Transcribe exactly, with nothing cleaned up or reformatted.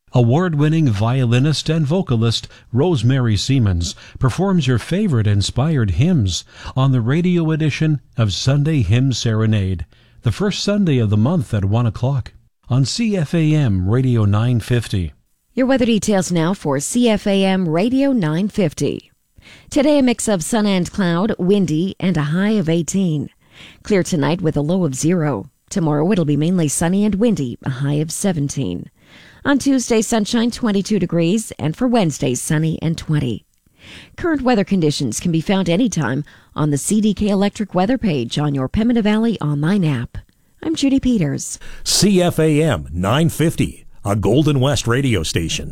Award-winning violinist and vocalist Rosemary Siemens performs your favorite inspired hymns on the radio edition of Sunday Hymn Serenade, the first Sunday of the month at one o'clock on C F A M Radio nine fifty. Your weather details now for C F A M Radio nine fifty. Today a mix of sun and cloud, windy, and a high of eighteen. Clear tonight with a low of zero. Tomorrow it'll be mainly sunny and windy, a high of seventeen. On Tuesday, sunshine, twenty-two degrees, and for Wednesday, sunny and twenty. Current weather conditions can be found anytime on the C D K Electric weather page on your Pembina Valley online app. I'm Judy Peters. C F A M nine fifty, a Golden West radio station.